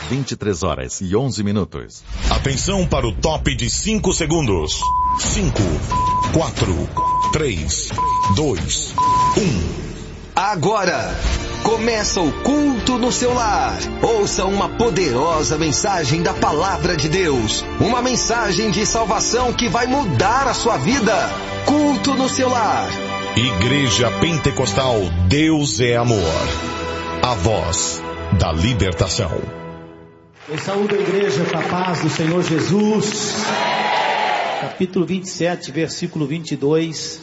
23h11. Atenção para o top de 5 segundos. 5, 4, 3, 2, 1. Agora, começa o culto no seu lar. Ouça uma poderosa mensagem da Palavra de Deus. Uma mensagem de salvação que vai mudar a sua vida. Culto no seu lar. Igreja Pentecostal Deus é Amor. A voz da libertação. Eu saúdo a igreja com a paz do Senhor Jesus. Capítulo 27, versículo 22.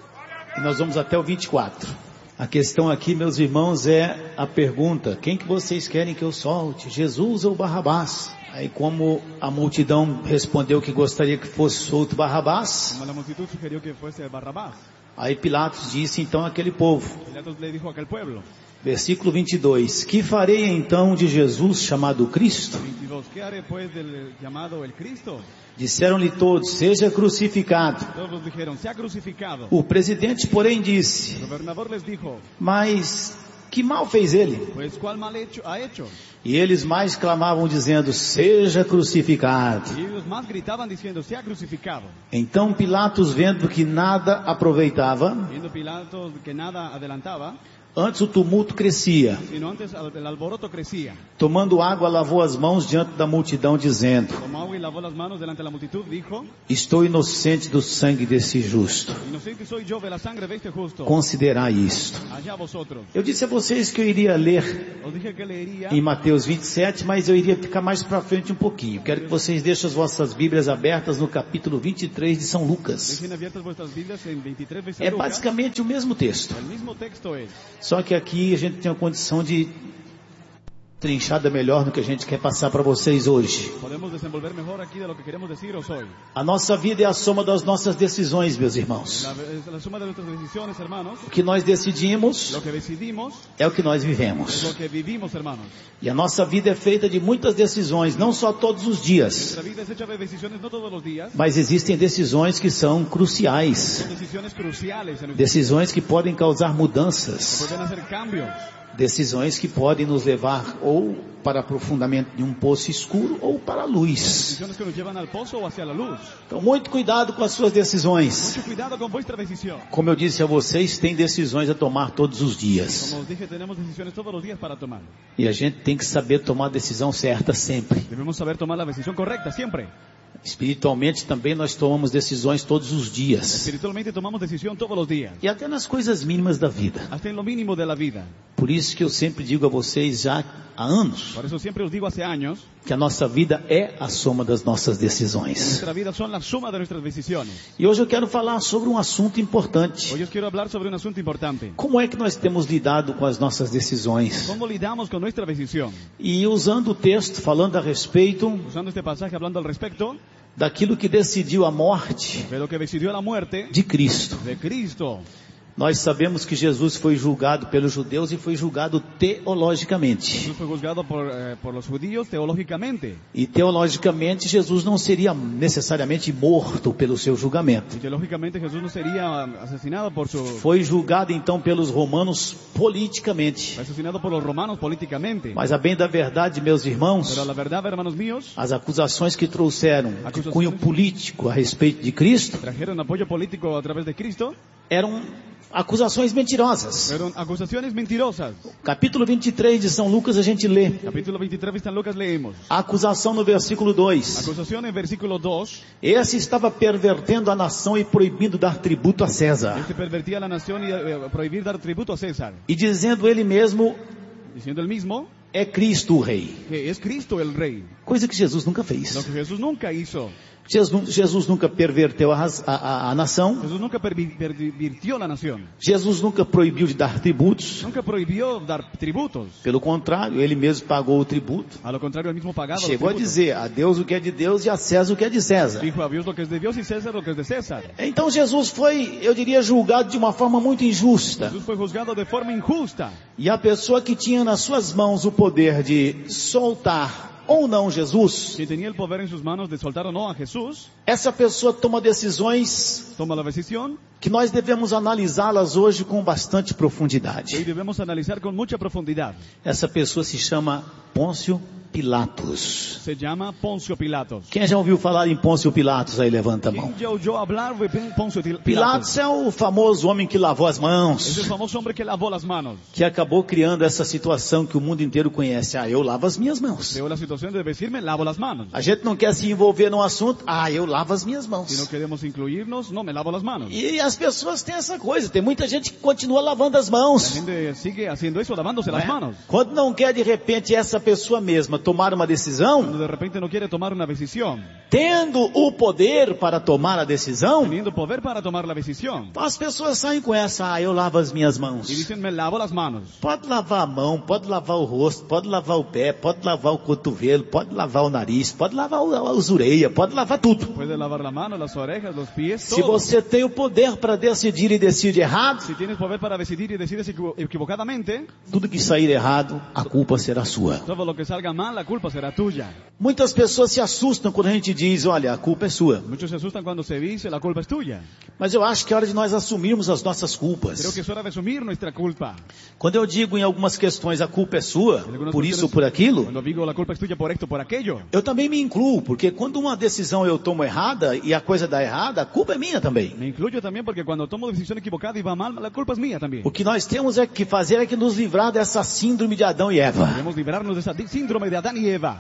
E nós vamos até o 24. A questão aqui, meus irmãos, é a pergunta: quem que vocês querem que eu solte? Jesus ou Barrabás? Aí, como a multidão respondeu que gostaria que fosse solto Barrabás, como a multitud sugeriu que fosse Barrabás, aí Pilatos disse então àquele povo, Pilatos le dijo a aquel pueblo, versículo 22, que farei então de Jesus chamado Cristo? 22, ¿qué haré pues del llamado el Cristo? Disseram-lhe todos, seja crucificado. Todos dijeron, sea crucificado. O presidente, porém, disse, El gobernador les dijo, mas que mal fez ele? pues ¿cuál mal ha hecho? E eles mais clamavam dizendo, seja crucificado. Y ellos más gritaban diciendo, sea crucificado. Então Pilatos, vendo que nada aproveitava, Viendo Pilatos que nada adelantaba, antes o tumulto crescia, sino antes el alboroto crecía. tomando água, lavou as mãos diante da multidão, dizendo, Tomó agua y lavó las manos delante de la multitud, dijo, estou inocente do sangue desse justo. inocente soy yo de la sangre de este justo. Considerai isto. Allá vosotros. Eu disse a vocês que eu iria ler Os dije que leería em Mateus 27, mas eu iria ficar mais para frente um pouquinho. Quero que vocês deixem as vossas Bíblias abertas no capítulo 23 de São Lucas. Dejen abiertas vuestras Biblias en 23 veces É Lucas. basicamente o mesmo texto. El mismo texto es. Só que aqui a gente tem a condição de trinchada melhor no que a gente quer passar para vocês hoje. Podemos desenvolver mejor aquí de lo que queremos deciros hoy. A nossa vida é a soma das nossas decisões, meus irmãos. La suma de nuestras decisiones, hermanos. O que nós decidimos Lo que decidimos é o que nós es vivemos. lo que vivimos, hermanos. E a nossa vida é feita de muitas decisões, não só todos os dias. Nuestra vida es hecha de decisiones no todos los días. Mas existem decisões que são cruciais. Son decisiones cruciales en nuestra vida. Decisões que podem causar mudanças. Pueden hacer cambios. Decisões que podem nos levar ou para aprofundamento de um poço escuro ou para a luz. Decisiones que nos llevan al pozo o hacia la luz. Então, muito cuidado com as suas decisões. Mucho cuidado con vuestra decisión. Como eu disse a vocês, tem decisões a tomar todos os dias. Como os dije, tenemos decisiones todos los días para tomar. E a gente tem que saber tomar a decisão certa sempre. Debemos saber tomar la decisión correcta siempre. Espiritualmente também nós tomamos decisões todos os dias. Espiritualmente tomamos decisión todos los días. E até nas coisas mínimas da vida. Hasta en lo mínimo de la vida. Por isso que eu sempre digo a vocês já há anos, Por eso siempre os digo hace años, que a nossa vida é a soma das nossas decisões. nuestra vida son la suma de nuestras decisiones. E hoje eu quero falar sobre um assunto importante. Hoy os quiero hablar sobre un asunto importante. Como é que nós temos lidado com as nossas decisões? ¿Cómo lidamos con nuestra decisión? E usando o texto, falando a respeito Usando este pasaje, hablando al respecto daquilo que decidiu a morte de lo que decidió la muerte de Cristo. de Cristo. Nós sabemos que Jesus foi julgado pelos judeus e foi julgado teologicamente. Jesús fue juzgado por los judíos teológicamente. E teologicamente Jesus não seria necessariamente morto pelo seu julgamento. Y teológicamente Jesús no sería asesinado por su... Foi julgado então pelos romanos politicamente. Fue asesinado por los romanos políticamente. Mas a bem da verdade, meus irmãos, Pero la verdad, hermanos míos, as acusações que trouxeram de cunho político a respeito de Cristo trajeron apoyo político a través de Cristo. eram acusações mentirosas. Fueron acusaciones mentirosas. Capítulo 23 de São Lucas a gente lê. Capítulo 23 de San Lucas leemos. A acusação no versículo 2. Acusación en versículo 2. Esse estava pervertendo a nação e proibindo dar tributo a César. Este pervertía la nación y prohibir dar tributo a César. E dizendo ele mesmo, Diciendo él mismo é Cristo o rei. que es Cristo el rey. Coisa que Jesus nunca fez. Lo que Jesús nunca hizo. Jesus nunca perverteu a nação. Jesús nunca pervirtió la nación. Jesus nunca proibiu de dar tributos. Nunca prohibió dar tributos. Pelo contrário, ele mesmo pagou o tributo. A lo contrario, él mismo pagaba los Chegou a tributos. dizer, a Deus o que é de Deus e a César o que é de César. Dijo a Dios lo que es de Dios y César lo que es de César. Então Jesus foi, eu diria, julgado de uma forma muito injusta. Jesús fue juzgado de forma injusta. E a pessoa que tinha nas suas mãos o poder de soltar ou não Jesus, Quien tenía el poder en sus manos de soltar o no a Jesús, essa pessoa toma decisões toma la decisión que nós devemos analisá-las hoje com bastante que hoy profundidade. debemos analizar con mucha profundidad. Essa pessoa se chama Pôncio Pilatos. Se llama Poncio Pilatos. Quem já ouviu falar em Pôncio Pilatos aí, levanta a mão. ¿Quién ya oyó hablar de Poncio Pilatos? Pilatos é o famoso homem que lavou as Es mãos, el famoso hombre que lavó las manos. que acabou criando essa situação que o mundo inteiro conhece. Eu lavo as minhas mãos. Creó la situación de decirme, lavo las manos. A gente não quer se envolver num assunto, eu lavo as minhas Si no mãos. queremos incluirnos, no, me lavo las manos. E as pessoas têm essa coisa, tem muita gente que continua lavando as La mãos. gente sigue haciendo eso, lavándose Não las é? manos. Quando não quer de repente essa pessoa mesma tomar uma decisão, Cuando de repente no quiere tomar una decisión, tendo o poder para tomar a decisão, teniendo poder para tomar la decisión, então as pessoas saem com essa, eu lavo as minhas mãos. y dicen, me lavo las manos. Pode lavar a mão, pode lavar o rosto, pode lavar o pé, pode lavar o cotovelo, pode lavar o nariz, pode lavar as orelhas, pode lavar tudo. Puedes lavar la mano, las orejas, los pies, Se todo. você tem o poder para decidir e decide errado, Si tienes poder para decidir y decides equivocadamente, tudo que sair errado, a culpa será sua. todo lo que salga mal, la culpa será tuya. Muitas pessoas se assustam quando a gente diz, olha, a culpa é sua. Muchos se asustan cuando se dice, la culpa es tuya. Mas eu acho que é hora de nós assumirmos as nossas Creo culpas. que es hora de asumir nuestra culpa. Quando eu digo em algumas questões, a culpa é sua, por isso ou por aquilo, Cuando digo, la culpa es tuya por esto, por aquello. eu também me incluo, porque quando uma decisão eu tomo errada e a coisa dá errada, a culpa é minha também. Me incluyo también porque cuando tomo decisión equivocada y va mal, la culpa es mía también. O que nós temos que fazer é que nos livrar dessa síndrome de Adão e Eva. Debemos liberarnos de esa síndrome de Adán y Eva.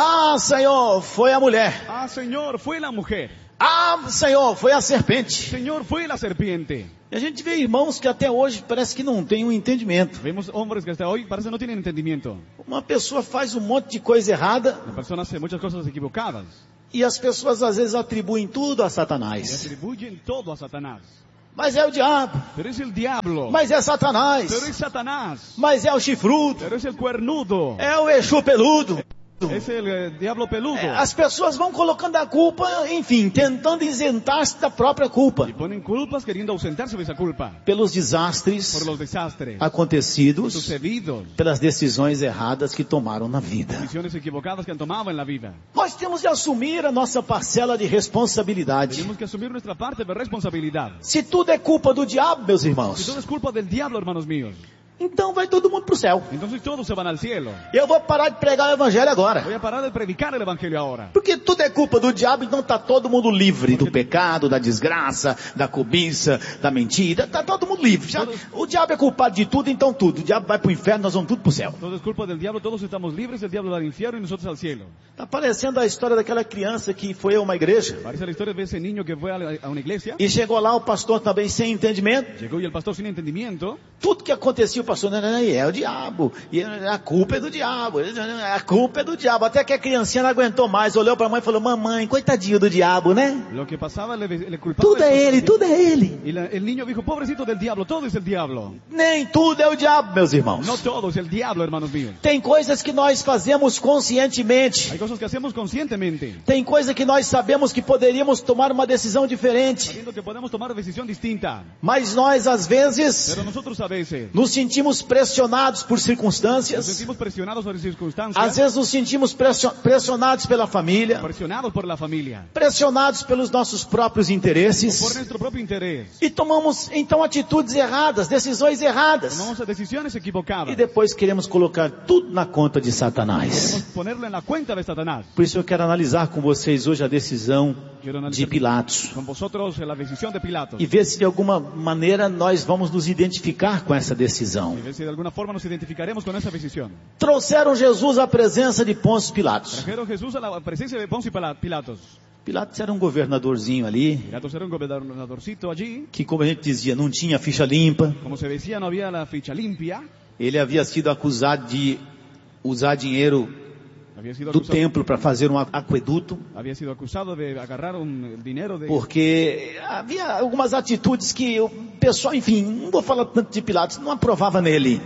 Senhor, foi a mulher. Ah, Señor, fue la mujer. Senhor, foi a serpente. Señor, fue la serpiente. E a gente vê irmãos que até hoje parece que não tem um entendimento. Vemos hombres que hasta hoy parece no tienen entendimiento. Uma pessoa faz um monte de coisa errada La persona hace muchas cosas equivocadas e as pessoas às vezes atribuem tudo a y Satanás. atribuyen todo a Satanás. Mas é o diabo, Pero es el diablo. mas é Pero Satanás, es Satanás. mas é o chifrudo, Pero es el cuernudo. é o Exu peludo. Es el diablo peludo. As pessoas vão colocando a culpa, enfim, tentando isentar-se da própria culpa. Y ponen culpas queriendo ausentarse de esa culpa. Pelos desastres Por los desastres acontecidos, sucedidos. pelas decisões erradas que tomaram na vida. Decisiones equivocadas que han tomado en la vida. Nós temos de assumir a nossa parcela de responsabilidade. Tenemos que asumir nuestra parte de responsabilidad. Se tudo é culpa do diabo, meus Si irmãos, todo es culpa del diablo, hermanos míos, então vai todo mundo pro céu. entonces todos se van al cielo. Eu vou parar de pregar o evangelho agora. Voy a parar de predicar el evangelio ahora. Porque tudo é culpa do diabo, então tá todo mundo livre do pecado, da desgraça, da cobiça, da mentira. Tá todo mundo livre. O diabo é culpado de tudo, então tudo. O diabo vai pro inferno, nós vamos tudo pro céu. Todo es culpa del diablo, todos estamos libres, el diablo va al infierno y nosotros al cielo. Tá parecendo a história daquela criança que foi a uma igreja Parece la historia de ese niño que fue a una iglesia, e chegou lá o pastor também sem entendimento. llegó y el pastor sin entendimiento, Tudo que acontecia, o pastor, não, é o diabo, e a culpa é do diabo, a culpa é do diabo. Até que a criancinha não aguentou mais, olhou para a mãe e falou, mamãe, coitadinho do diabo, né? lo que pasaba le culpaba. Tudo é ele, tudo é ele. Y el niño dijo, pobrecito del diablo, todo es el diablo. Nem tudo é o diabo, meus irmãos. No todo es el diablo, hermanos míos. Tem coisas que nós fazemos conscientemente. Hay cosas que hacemos conscientemente, Tem coisa que nós sabemos que poderíamos tomar uma decisão diferente. sabiendo que podemos tomar decisión distinta. Mas nós, às vezes, Pero nosotros a veces nos sentimos pressionados por nos circunstâncias. sentimos presionados por Às circunstancias, vezes nos sentimos pressionados pela família. presionados por la familia, Pressionados pelos nossos próprios por intereses. nuestro propio interés. E tomamos, então, atitudes erradas, decisões erradas. Tomamos decisiones equivocadas. E depois queremos colocar tudo na conta de Satanás. Queremos ponerlo en la cuenta de Satanás. Por isso eu quero analisar com vocês hoje a decisão Quiero de analizar Pilatos. con vosotros la decisión de Pilatos. E ver se de alguma maneira nós vamos nos identificar com essa decisão. Y ver si de alguna forma nos identificaremos con esa decisión. Trouxeram Jesus à presença de Pôncio Pilatos. Trajeron Jesús a la presencia de Poncio Pilatos. Pilatos era um governadorzinho ali, Pilatos era un gobernadorcito allí. que como a gente dizia, não tinha ficha limpa. Como se decía, no había la ficha limpia. Ele havia sido acusado de usar dinheiro Había sido do acusado, templo para fazer um aqueduto, había sido acusado de agarrar un dinero de... porque havia algumas atitudes que o pessoal, enfim, não vou falar tanto de Pilatos, não aprovava nele.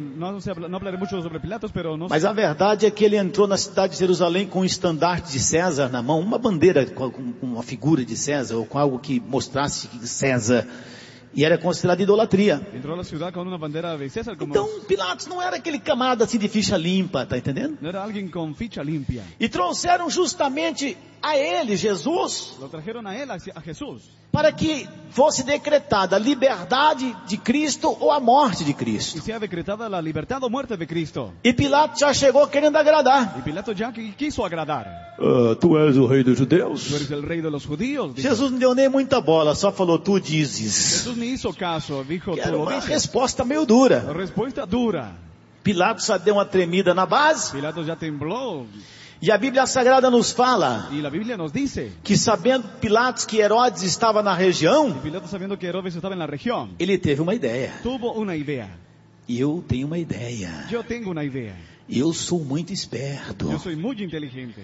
No hablaré mucho sobre Pilatos, pero no Mas a verdade é que ele entrou na cidade de Jerusalém com um estandarte de César na mão, uma bandeira com uma figura de César, ou com algo que mostrasse César, e era considerado idolatria. entró a la ciudad con una bandera de César, como Então Pilatos não era aquele camarada assim de ficha limpa, tá entendendo? no era alguien con ficha limpia. E trouxeram justamente a ele, Jesus, Lo trajeron a él, a Jesús, para que fosse decretada a liberdade de Cristo ou a morte de Y Cristo. sea decretada la libertad o muerte de Cristo. E Pilatos já chegou querendo agradar. Y Pilato ya quiso agradar. Tu és o rei dos Tú judeus? eres el rey de los judíos. Dijo. Jesus não deu nem muita bola, só falou, tu dizes. Jesús ni hizo caso, dijo, Que tú era lo uma dices. resposta meio dura. Respuesta dura. Pilatos já deu uma tremida na base. Pilato ya tembló. E a Bíblia Sagrada nos fala Y la Biblia nos dice, que sabendo Pilatos que Herodes estava na região, Pilato sabiendo que Herodes estaba en la región, ele teve uma ideia. tuvo una idea. Eu tenho uma ideia. Yo tengo una idea. Eu sou muito esperto. Yo soy muy inteligente.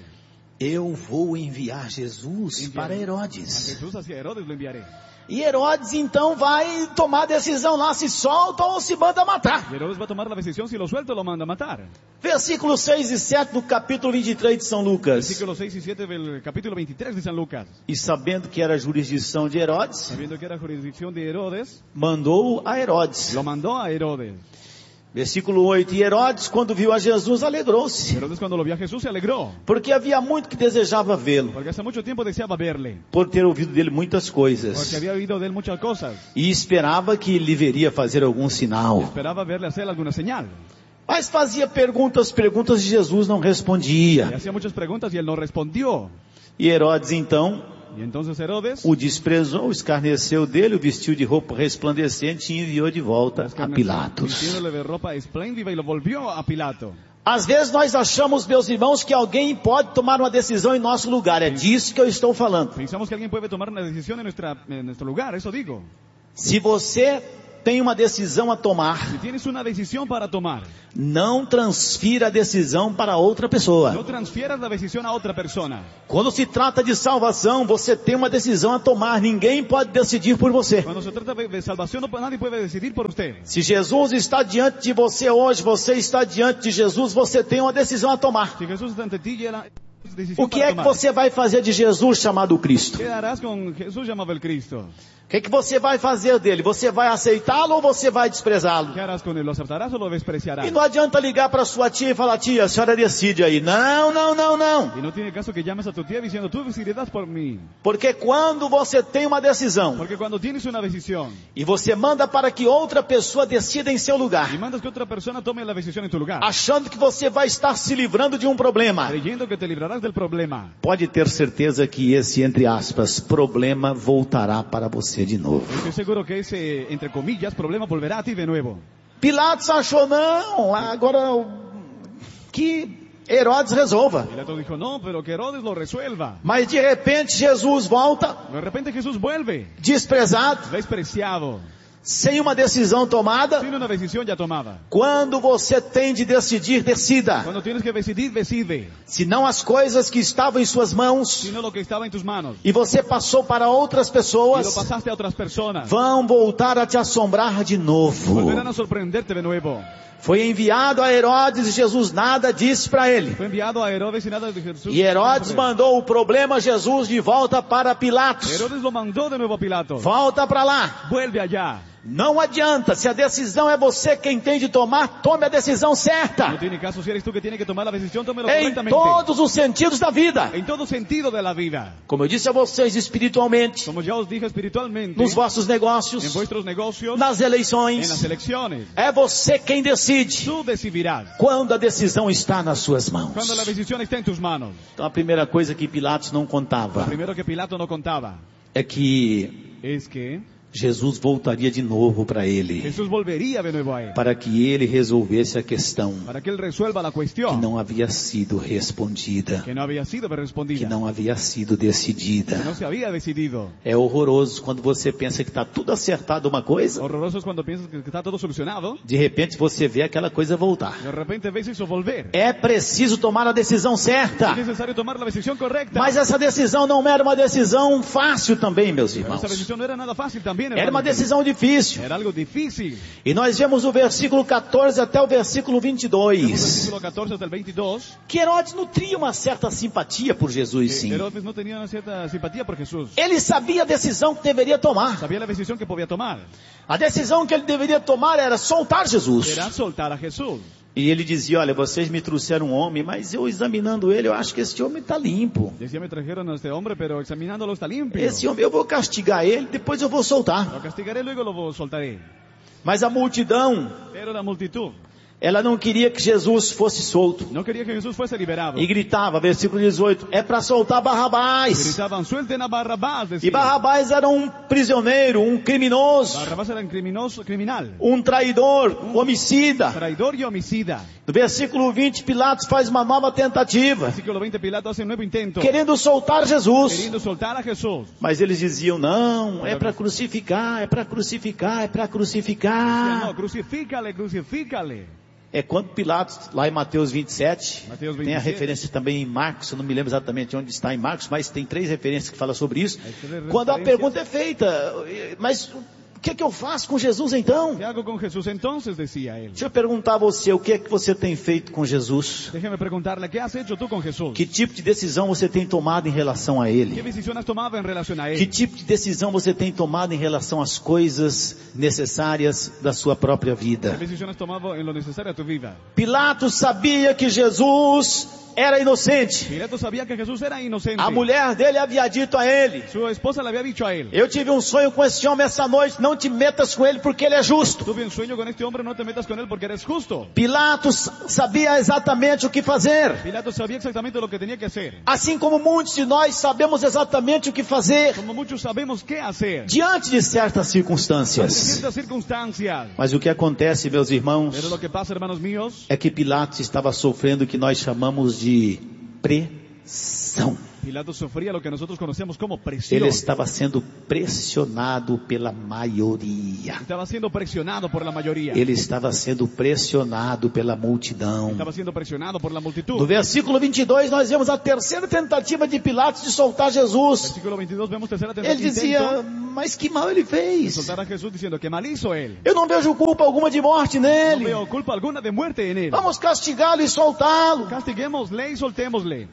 Eu vou enviar Jesus Enviaré para A Herodes. Jesús hacia Herodes lo enviaré. E Herodes então vai tomar a decisão lá, se solta ou se manda matar. Y Herodes va a tomar la decisión, si lo suelto lo manda a matar. Versículos 6 e 7 do capítulo 23 de São Lucas. Versículos 6 y 7 del capítulo 23 de San Lucas. E sabendo que era a jurisdição de Herodes, Sabiendo que era jurisdicción de Herodes, mandou a Herodes. lo mandó a Herodes. Versículo 8, e Herodes, quando viu a Jesus, alegrou-se, Herodes cuando lo vio a Jesús se alegró, porque havia muito que desejava vê-lo, porque hace mucho tiempo deseaba verle, por ter ouvido dele muitas porque coisas, había oído de él muchas cosas, e esperava que lhe veria fazer algum sinal. esperaba verle hacer alguna señal. Mas fazia perguntas e Jesus não Le respondia. hacía muchas preguntas y él no respondió. E Herodes então Y entonces Herodes o desprezou, escarneceu dele, o vestiu de roupa resplandecente e enviou de volta a Pilatos. vistiéndole de ropa espléndida y lo volvió a Pilato. Às vezes nós achamos, meus irmãos, que alguém pode tomar uma decisão em nosso lugar. É disso que eu estou falando. Pensamos que alguien puede tomar una decisión en nuestro lugar, eso digo. Se você tem uma decisão a tomar, Si tienes una decisión para tomar, não transfira a decisão para outra pessoa. no transfieras la decisión a otra persona. Quando se trata de salvação, você tem uma decisão a tomar. Ninguém pode decidir por você. Cuando se trata de salvación, nadie puede decidir por usted. Se Jesus está diante de você hoje, você está diante de Jesus, você tem uma decisão a tomar. Si Jesús está ante ti, ya la decisión O que para é que tomar. você vai fazer de Jesus chamado Cristo? ¿Qué harás con Jesús llamado el Cristo? O que é que você vai fazer dele? Você vai aceitá-lo ou você vai desprezá-lo? ¿Qué harás con él? ¿Lo aceptarás o lo despreciarás? E não adianta ligar para sua tia e falar, tia, a senhora decide aí. Não. Y no tiene caso que llames a tu tía diciendo, tú decidirás por mí. Porque quando você tem uma decisão Porque cuando tienes una decisión e você manda para que outra pessoa decida em seu lugar, y mandas que otra persona tome la decisión en tu lugar, achando que você vai estar se livrando de um problema, creyendo que te librarás del problema, pode ter certeza que esse, entre aspas, problema voltará para você de novo. estoy seguro que ese, entre comillas, problema volverá a ti de nuevo. Pilatos achou, não, agora que Herodes resolva. Pilato dijo, no, pero que Herodes lo resuelva. Mas de repente Jesus volta, De repente Jesús vuelve, desprezado, despreciado, sem uma decisão tomada. sin una decisión ya tomada. Quando você tem de decidir, decida. Cuando tienes que decidir, decide. Senão as coisas que estavam em suas mãos Sino lo que estaba en tus manos. e você passou para outras Y lo pessoas, pasaste a otras personas. vão voltar a te assombrar de novo. Volverán a sorprenderte de nuevo. Foi enviado a Herodes e Jesus nada disse para ele. Fue enviado a Herodes y nada de Jesús. E Herodes mandou o problema Jesus de volta para Pilatos. Herodes lo mandó de nuevo a Pilato. Volta para lá. Vuelve allá. Não adianta, se a decisão é você quem tem de tomar, tome a decisão No certa. tiene caso, si eres tú que tienes que tomar la decisión, tómelo Em correctamente. todos os sentidos da vida. En todo sentido de la vida. Como eu disse a vocês espiritualmente, Como ya os dije espiritualmente, nos vossos en negócios, vuestros negocios, nas en las eleições, elecciones, é você quem decide tú decidirás. quando a decisão está nas suas mãos. Cuando la decisión está en tus manos. Então a primeira coisa que Pilatos não contava Primero que Pilato no contaba é que es que Jesus voltaria de novo para ele, Jesús volvería de nuevo a él. para que ele resolvesse a questão Para que él resuelva la que cuestión não havia sido respondida, que no había sido que respondida. não havia sido Que decidida. no se había decidido. É horroroso quando você pensa que está tudo acertado uma coisa, Horroroso es cuando piensas que está todo solucionado. de repente você vê aquela coisa voltar. De repente ves eso volver. É preciso tomar a decisão certa. Es necesario tomar la decisión correcta. Mas essa decisão não era uma decisão fácil também, meus Pero irmãos. esa decisión no era nada fácil también. Era uma hermanos. decisão difícil. Era algo difícil. E nós vemos o versículo 14 até o versículo Vemos 22. versículo 14 hasta el 22. Que Herodes nutria uma certa simpatia por Jesus, sim. Herodes no tenía una cierta simpatía por Jesús. Ele sabia a decisão que deveria tomar. Sabía la decisión que podía tomar. A decisão que ele deveria tomar era soltar Jesus. Era soltar a Jesús. E ele dizia, olha, vocês me trouxeram um homem, mas eu examinando ele, eu acho que esse homem está limpo. Decía, me trajeron a este hombre, pero examinándolo está limpio. Esse homem, eu vou castigar ele, depois eu vou soltar. Lo castigaré, luego lo soltaré. Mas a multidão, Pero la multitud ela não queria que Jesus fosse solto. no quería que Jesús fuese liberado. E gritava, versículo 18, é para soltar Barrabás. Gritaban, suelten a Barrabás, E decían. Barrabás era um prisioneiro, um criminoso, Barrabás era un criminal, um traidor, homicida. traidor y homicida. No versículo 20, Pilatos faz uma nova tentativa, Versículo 20, Pilato hace un nuevo intento, querendo soltar Jesus. queriendo soltar a Jesús. Mas eles diziam, não, é para crucificar, é para crucificar, é para Decían, crucificar. no, crucifícale, crucifícale. É quando Pilatos, lá em Mateus 27, Mateus tem a 27. referência também em Marcos, eu não me lembro exatamente onde está em Marcos, mas tem 3 referências que falam sobre isso. Hay 3 Quando a referencias. pergunta é feita, mas o que é que eu faço com Jesus então? ¿Qué hago con Jesús entonces? Decía él. Deixa eu perguntar a você, o que é que você tem feito com Jesus? Déjeme preguntarle, ¿qué has hecho tú con Jesús? Que tipo de decisão você tem tomado em relação a ¿Qué Ele? decisión has tomado en relación a Que él? tipo de decisão você tem tomado em relação às coisas necessárias da sua própria ¿Qué vida? decisión has tomado en lo necesario a tu vida? Pilatos sabia que Jesus era inocente. Pilato sabía que Jesús era inocente. A mulher dele havia dito a ele, Su esposa le había dicho a él, eu tive um sonho com esse homem essa noite, não te metas com ele porque ele é justo. tuve un sueño con este hombre, no te metas con él porque eres justo. Pilatos sabia exatamente o que fazer. Pilato sabía exactamente lo que tenía que hacer. Assim como muitos de nós sabemos exatamente o que fazer Como muchos sabemos qué hacer diante de certas en circunstâncias. ciertas circunstancias. Mas o que acontece, meus irmãos, Pero lo que pasa, hermanos míos, é que Pilatos estava sofrendo o que nós chamamos de pressão. Pilato sufría lo que nosotros conocemos como presión. Ele estava sendo pressionado pela maioria. Estaba siendo presionado por la mayoría. Ele estava sendo pressionado pela multidão. Estaba siendo presionado por la No multitud. versículo 22 nós vemos a terceira tentativa de Pilatos de soltar Jesus. Versículo 22 vemos tercera Ele tentativa dizia, intento mas que mal ele de fez. soltar a Jesús diciendo que mal hizo él. Eu não vejo culpa alguma de morte No nele. veo culpa alguna de muerte en él. Vamos castigá-lo e soltá-lo. Castiguémosle y soltémosle.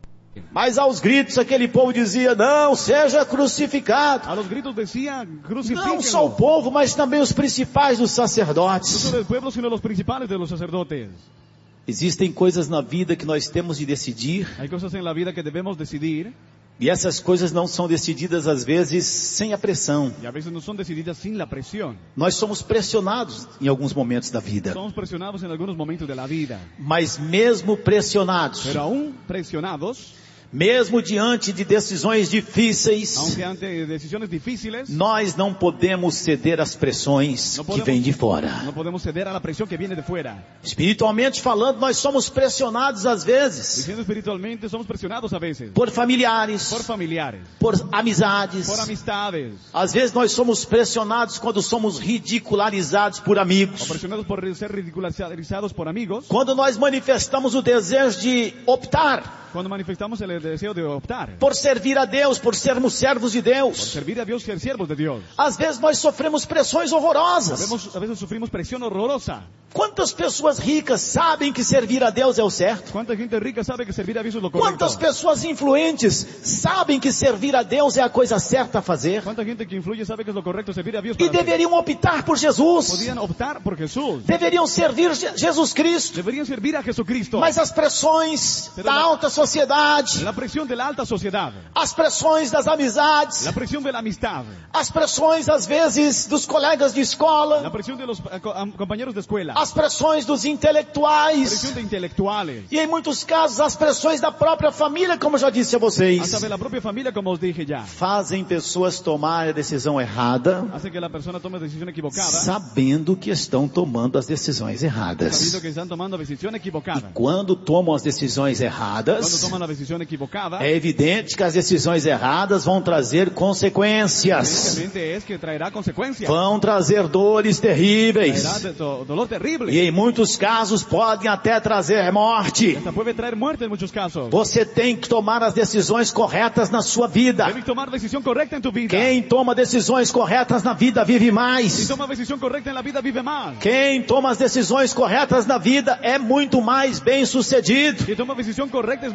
Mas aos gritos aquele povo dizia, não, seja crucificado. A los gritos decía, Não só o crucifíquenlo. povo, mas também os principais dos No sacerdotes. solo del pueblo, sino los principales de los sacerdotes. Existem coisas na vida que nós temos de decidir, Hay cosas en la vida que debemos decidir e essas coisas não são decididas às vezes sem a pressão. y a veces no son decididas sin la presión. Nós somos pressionados em alguns momentos da vida, Somos presionados en algunos momentos de la vida. mas mesmo pressionados, Pero aún presionados, mesmo diante de decisões difíceis, aunque ante decisiones difíciles, nós não podemos ceder às pressões que vêm de fora. no podemos ceder a la presión que viene de fuera. Espiritualmente falando, nós somos pressionados às vezes Diciendo espiritualmente, somos presionados a veces por familiares, por familiares, por amizades. por amistades, Às vezes nós somos pressionados quando somos ridicularizados por o amigos. presionados por ser ridicularizados por amigos, Quando nós manifestamos o desejo de optar cuando manifestamos el deseo de optar por servir a Deus, por sermos servos de por Deus. servir a Dios, ser siervos de Dios. Às vezes nós sofremos pressões horrorosas. A veces sufrimos presión horrorosa. Quantas pessoas ricas sabem que servir a Deus é o certo? ¿Cuánta gente rica sabe que servir a Dios es lo correcto? Quantas pessoas influentes sabem que servir a Deus é a coisa certa a fazer? ¿Cuánta gente que influye sabe que es lo correcto servir a Dios? E Para hacer? deveriam optar por Jesus. Podían optar por Jesús. Deveriam servir Jesus Cristo. Deberían servir a Jesucristo. Mas as pressões da alta sociedade, La presión de la alta sociedad, as pressões das amizades, la presión de la amistad, as pressões às vezes dos colegas de la escola, presión de los compañeros de escuela, as pressões dos la intelectuais presión de intelectuales, e em muitos casos as pressões da própria família, como eu já disse a vocês, hasta de la propia familia, como os dije ya, fazem pessoas tomar a decisão errada, hace que la persona tome decisión equivocada, sabendo que estão tomando as decisões erradas. sabiendo que están tomando decisión equivocada. Quando tomam as decisões Cuando erradas, toman la decisión equivocada, é evidente que as decisões erradas vão trazer consequências. evidentemente es que traerá consecuencias, Vão trazer dores terríveis. traerá dolor terrible, E em muitos casos podem até trazer morte. hasta puede traer muerte en muchos casos. Você tem que tomar as decisões corretas na sua vida. Debes tomar decisión correcta en tu vida. Quem toma decisões corretas na vida vive Si mais. toma decisión correcta en la vida, vive más. Quem toma as decisões corretas na vida é muito mais bem sucedido. Si toma decisión correcta, es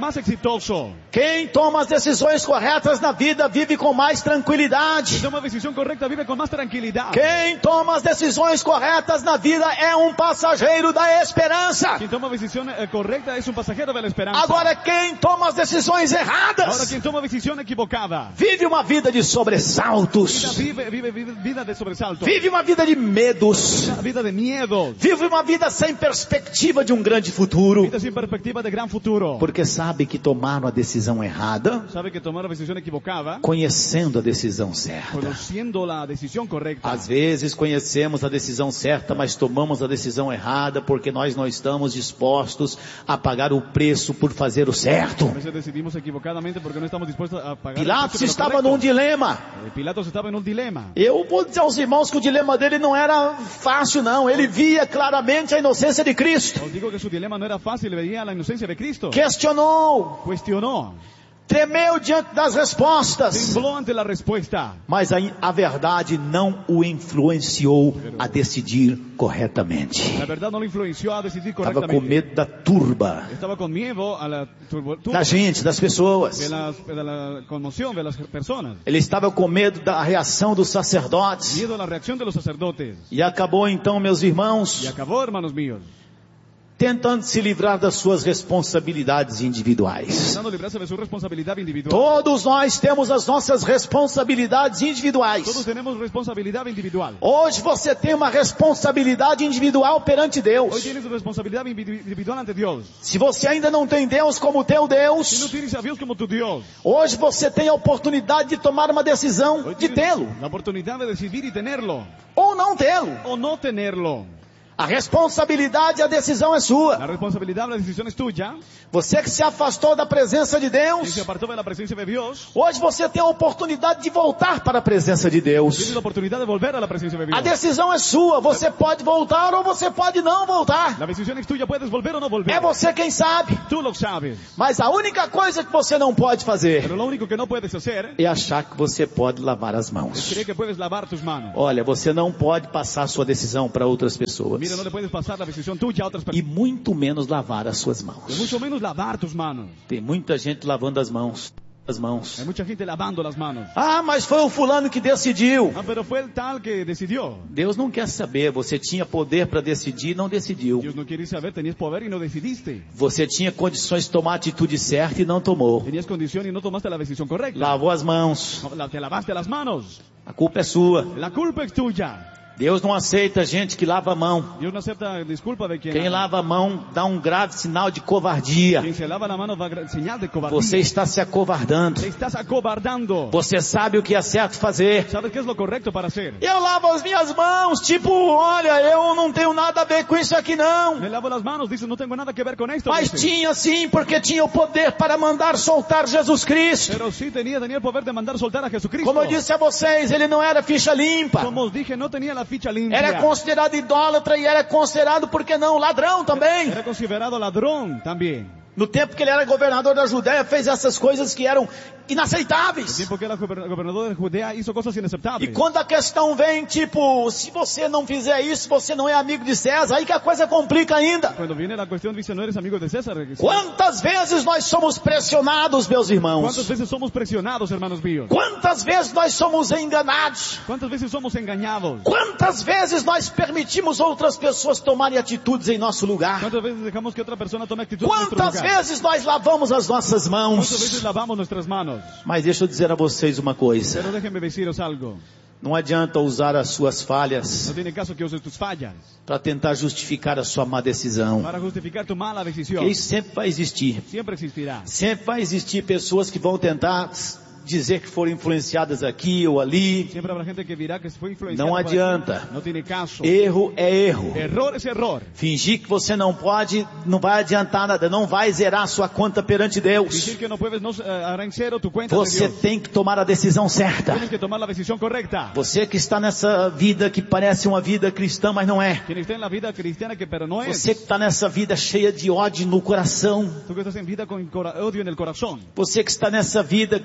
más exitoso. Quem toma as decisões corretas na vida vive com mais tranquilidade. Quien toma una decisión correcta vive con más tranquilidad. Quem toma as decisões corretas na vida é um passageiro da esperança. Quien toma decisión correcta es un pasajero de la esperanza. Agora, quem toma as decisões Ahora erradas quien toma decisión equivocada vive uma vida de sobressaltos, vive vida de sobresalto, vive uma vida de medos, vida de miedo, vive uma vida sem perspectiva de um grande futuro, vida sin perspectiva de gran futuro. porque sabe que tomaram a decisão errada, Sabe que tomar la decisión equivocada, conhecendo a decisão certa. conociendo la decisión correcta. Às vezes conhecemos a decisão certa, mas tomamos a decisão errada porque nós não estamos dispostos a pagar o preço por fazer o certo. A veces decidimos equivocadamente porque no estamos dispuestos a pagar. Pilatos el precio estava correcto. num dilema. Pilatos estaba en un dilema. Eu vou dizer aos irmãos que o dilema dele não era fácil, não. Ele via claramente a inocência de Cristo. Os digo que su dilema no era fácil, veía la inocencia de Cristo. Questionou, Cuestionó, tremeu diante das respostas. tembló ante la respuesta. Mas a verdade não o influenciou a decidir corretamente. La verdad no lo influenció a decidir Estava com correctamente. medo da turba, Estaba con miedo a la da gente, das pessoas. de la conmoción de las personas. Ele estava com medo da reação dos sacerdotes. Miedo a la reacción de los sacerdotes. E acabou então, meus irmãos, Y acabó, hermanos míos, tentando se livrar das suas responsabilidades individuais. tratando de librarse de su responsabilidad individual. Todos nós temos as nossas responsabilidades individuais. Todos tenemos responsabilidad individual. Hoje você tem uma responsabilidade individual perante Hoy Deus. tienes responsabilidad individual ante Dios. Se você ainda não tem Deus como teu Si no Deus, tienes a Dios como tu Dios, hoje você tem a oportunidade de tomar uma decisão hoy de tienes tê-lo la oportunidad de decidir y tenerlo ou não tê-lo. o no tenerlo. A responsabilidade e a decisão é sua. La responsabilidad, la decisión es tuya. Você que se afastou da presença de Quien Deus, se apartó de la presencia de Dios, hoje você tem a oportunidade de voltar para a presença de tienes Deus. la oportunidad de volver a la presencia de A Dios. decisão é sua. Você pode voltar ou você pode não voltar. La decisión es tuya, puedes volver o no volver. É você quem sabe. Tú lo sabes. Mas a única coisa que você não pode fazer Pero lo único que no puedes hacer é achar que você pode lavar as es mãos. creer que puedes lavar tus manos. Olha, você não pode passar sua decisão para outras pessoas. Mira, no le puedes pasar la decisión tuya a otras E personas. muito menos lavar as suas Y mãos. mucho menos lavar tus manos. Tem muita gente lavando as mãos. As mãos. Hay mucha gente lavando las manos. Ah, mas foi o fulano que decidiu. Ah, pero fue el tal que decidió. Deus não quer saber. Você tinha poder para decidir, não decidiu. Dios no quiere saber, tenías poder y no decidiste. Você tinha condições de tomar a atitude certa e não tomou. Tenías condición y no tomaste la decisión correcta. Lavou as mãos. Te lavaste las manos. A culpa é sua. La culpa es tuya. Deus não aceita gente que lava a mão. Dios no acepta disculpa de Quem lava a mão dá um grave sinal de covardia. Quien se lava la mano va a señal de cobardía. Você está se acovardando. Te estás acobardando. Você sabe o que é certo fazer. ¿Sabes qué es lo correcto para hacer? Eu lavo as minhas mãos, tipo, olha, eu não tenho nada a ver com isso aqui não. Me lavo las manos, dices, no tengo nada que ver con esto. Mas dices. tinha sim, porque tinha o poder para mandar soltar Jesus Cristo. Pero sí tenía el poder de mandar soltar a Jesucristo. Como eu disse a vocês, ele não era ficha limpa. Como os dije, no tenía la ficha limpia. Era considerado idólatra e era considerado, por que não, ladrão também. Era considerado ladrón también. No tempo que ele era governador da Judéia, fez essas coisas que eram El inaceitáveis. tiempo que era gobernador de Judea hizo cosas E inaceptables. quando a questão vem, tipo, se você não fizer isso, você não é amigo de César, aí que a coisa complica ainda. Cuando viene la cuestión, dice, no eres amigo de César. Quantas vezes nós somos pressionados, meus ¿Cuántas irmãos? veces somos presionados, hermanos míos? Quantas vezes nós somos enganados? ¿Cuántas veces somos engañados? Quantas vezes nós permitimos outras pessoas tomarem atitudes em nosso lugar? ¿Cuántas veces dejamos que otra persona tome actitud en nuestro Quantas lugar? vezes nós lavamos as nossas ¿Cuántas veces mãos? lavamos nuestras manos? Mas deixa eu dizer a vocês uma coisa. Pero déjenme deciros algo. Não adianta usar as suas No falhas tiene caso que uses tus fallas para tentar justificar a sua má decisão. para justificar tu mala decisión. Porque isso sempre vai existir. Siempre existirá. Sempre vai existir pessoas que vão tentar dizer que foram influenciadas aqui ou ali. Siempre habrá gente que dirá que fue influenciada. Não por adianta. aquí. No tiene caso. Erro é erro. Error es error. Fingir que você não pode, não vai adiantar nada, não vai zerar a sua conta perante Deus. Decir que no puedes, no hará en cero tu cuenta de Você Dios. tem que tomar a decisão certa. Tienes que tomar la decisión correcta. Você que está nessa vida que parece uma vida cristã, mas não é. Quien está en la vida cristiana que pero no es. Você que está nessa vida cheia de ódio no coração. Tú que estás en vida con odio en el corazón. Você que está nessa vida que parece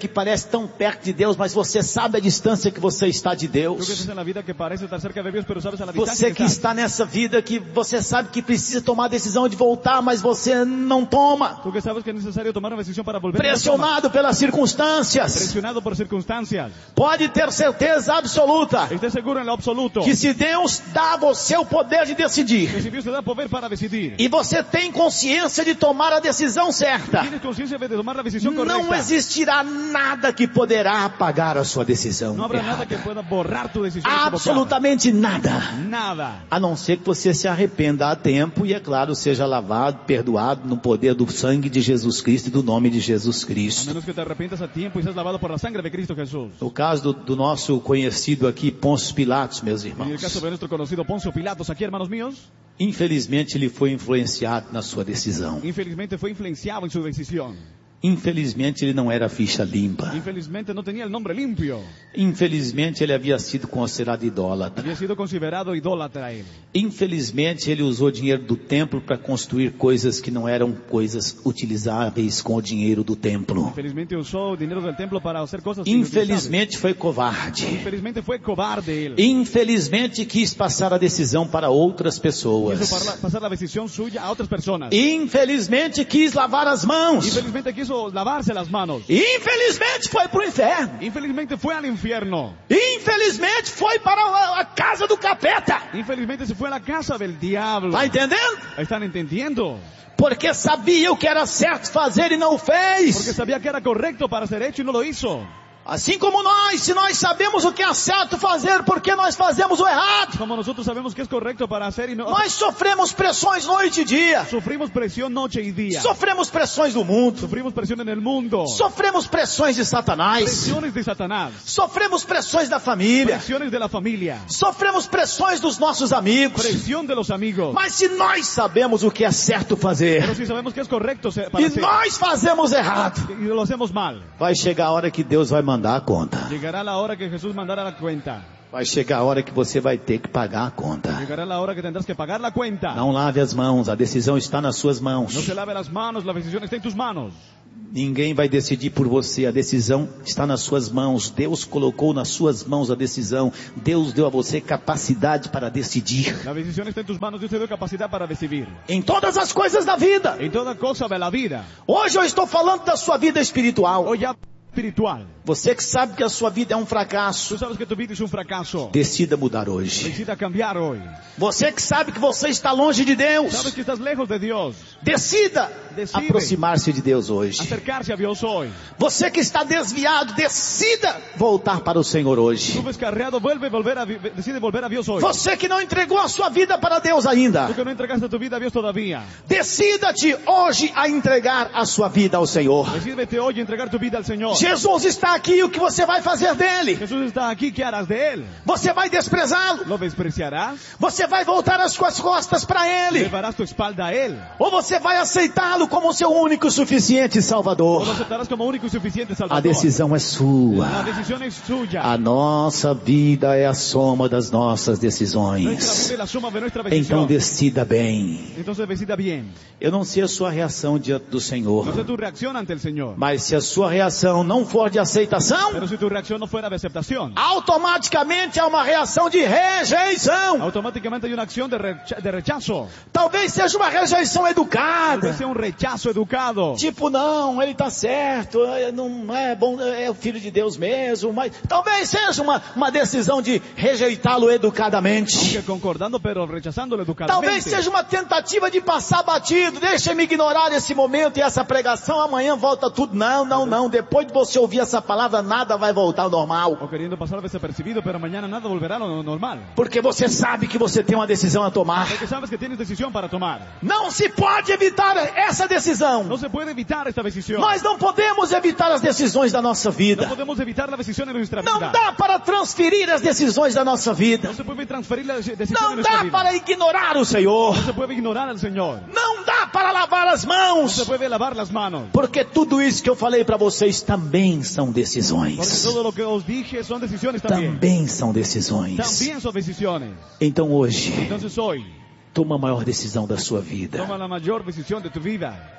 parece tão perto de Deus, mas você sabe a distância que você está de Tú que Deus. estás en la vida que parece estar cerca de Dios, pero sabes a la distancia Você que estás. está nessa vida que você sabe que precisa tomar a decisão de voltar, mas você não toma. Tú que sabes que es necesario tomar una decisión para volver. y no tomas. Pressionado pelas circunstâncias. Presionado por circunstancias. Pode ter certeza absoluta Esté seguro en lo absoluto. que se Deus dá a você o poder de Que decidir, si Dios te da poder para decidir. e você tem consciência de tomar a decisão certa, Tienes conciencia de tomar la decisión não correcta. existirá nada que poderá apagar a sua decisão No habrá nada errada. que pueda borrar tu decisión equivocada. Absolutamente nada. Nada. A não ser que você se arrependa a tempo e, é claro, seja lavado, perdoado no poder do sangue de Jesus Cristo e do nome de Jesus A Cristo. menos que te arrepientas a tiempo y seas lavado por la sangre de Cristo Jesús. No caso do nosso conhecido aqui, Pôncio Pilatos, meus En el caso irmãos, de nuestro conocido Poncio Pilatos, aquí, hermanos míos, infelizmente ele foi influenciado na sua decisão. infelizmente fue influenciado en su decisión. Infelizmente ele não era ficha limpa. Infelizmente no tenía el nombre limpio. Infelizmente ele havia sido considerado idólatra. Había sido considerado idólatra él. Infelizmente ele usou dinheiro do templo para construir coisas que não eram coisas utilizáveis com o dinheiro do templo. Infelizmente usó dinero del templo para hacer cosas inutilizables. Infelizmente foi covarde. Infelizmente fue cobarde él. Infelizmente quis passar a decisão para outras pessoas. Quiso pasar la decisión suya a otras personas. Infelizmente quis lavar as mãos. Infelizmente quiso lavarse las manos. Infelizmente foi para o inferno. Infelizmente fue al infierno. Infelizmente foi para a casa do capeta. Infelizmente se fue a la casa del diablo. Tá entendendo? ¿Están entendiendo? Porque sabia o que era certo fazer e não fez. Porque sabía que era correcto para ser hecho y no lo hizo. Assim como nós, se nós sabemos o que é certo fazer, porque nós fazemos o errado? Como nosotros sabemos que es correcto para hacer y no... Nós sofremos pressões noite e dia. Sufrimos presión noche y día. Sofremos pressões do mundo. Sufrimos presión en el mundo. Sofremos pressões de Satanás. Presiones de Satanás. Sofremos pressões da família. Presiones de la familia. Sofremos pressões dos nossos amigos. Presión de los amigos. Mas se nós sabemos o que é certo fazer, Pero si sabemos que es correcto para e hacer nós fazemos errado, y lo hacemos mal, vai chegar a hora que Deus vai mandar a conta. llegará la hora que Jesús mandará la cuenta. Vai chegar a hora que você vai ter que pagar a conta. Llegará la hora que tendrás que pagar la cuenta. Não lave as mãos, a decisão está nas suas mãos. No se lave las manos, la decisión está en tus manos. Ninguém vai decidir por você, a decisão está nas suas mãos. Deus colocou nas suas mãos a decisão. Deus deu a você capacidade para decidir. La decisión está en tus manos. Dios te dio capacidad para decidir. Em todas as coisas da vida. En toda cosa de la vida. Hoje eu estou falando da sua vida espiritual. Hoy ya espiritual. Você que sabe que a sua vida é um fracasso, Tú sabes que tu vida es un fracaso. decida mudar hoje. Decida cambiar hoy. Você que sabe que você está longe de Sabes Deus, que estás lejos de Dios. decida Decide aproximar-se de Deus hoje. acercarse a Dios hoy. Você que está desviado, decida voltar para o Senhor hoje. Tú descarriado, decide volver a Dios hoy. Você que não entregou a sua vida para Deus ainda, Tú que no entregaste tu vida a Dios todavía. decida-te hoje a entregar a sua vida ao Senhor. Decídete hoy a entregar tu vida al Señor. Jesus está aqui, o que você vai fazer dele? Jesús está aquí, ¿qué harás de él? Você vai desprezá-lo? ¿Lo despreciarás? Você vai voltar as suas costas para ele? ¿Levarás tu espalda a él? Ou você vai aceitá-lo como seu único e suficiente ¿O Salvador? lo aceptarás como único y suficiente A Salvador? decisão é La sua. decisión es suya. A nossa vida é a soma das nossas Nuestra vida decisões. es la suma de nuestra Então decisión. decida bem. Entonces decida bien. Eu não sei a sua reação diante do Senhor, No sé tu reacción ante el Señor. mas se a sua reação não for de aceitação, Pero si tu reacción no fuera de aceptación, automaticamente há uma reação de rejeição. automáticamente hay una acción de rechazo. Talvez seja uma rejeição Tal educada. vez sea un rechazo educado. Tipo, não, ele está certo, não é bom, é o filho de Deus mesmo, mas talvez seja uma decisão de rejeitá-lo educadamente. Aunque concordando, pero rechazándolo Talvez educadamente. seja uma tentativa de passar batido. Deixa-me ignorar esse momento e essa pregação. Amanhã volta tudo. Não. Depois de você ouvir essa palavra, nada vai voltar ao normal. O queriendo pasar desapercibido, pero mañana nada volverá a lo normal. Porque você sabe que você tem uma decisão a tomar. Porque sabes que tienes decisión para tomar. Não se pode evitar essa decisão. No se puede evitar esta decisión. Nós não podemos evitar as decisões da nossa No vida. podemos evitar la decisión en nuestra Não vida. dá para transferir as decisões da nossa vida. No se puede transferir la decisión Não en nuestra dá vida. para ignorar o Senhor. No se puede ignorar al Señor. Não dá para lavar as No mãos. se puede lavar las manos. Porque tudo isso que eu falei para vocês também são Porque decisões. todo lo que os dije son decisiones también. Também são decisões. También son decisiones. Então hoje, Entonces hoy, toma a maior decisão da sua vida. toma la mayor decisión de tu vida.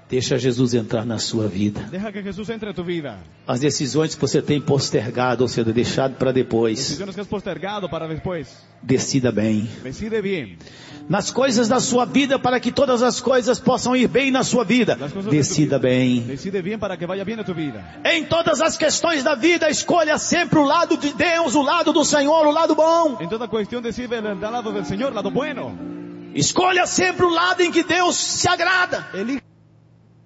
Deixa Jesus entrar na sua vida. Deja que Jesús entre en tu vida. As decisões que você tem postergado, ou seja, deixado para depois. Decisiones que has postergado para después. Decida bem. Decide bien. Nas coisas da sua vida, para que todas as coisas possam ir bem na sua vida. Decida bem. Decide bien para que vaya bien en tu vida. Em todas as questões da vida, escolha sempre o lado de Deus, o lado do Senhor, o lado bom. En toda cuestión decide el lado del Señor, lado bueno. Escolha sempre o lado em que Deus se agrada. Elige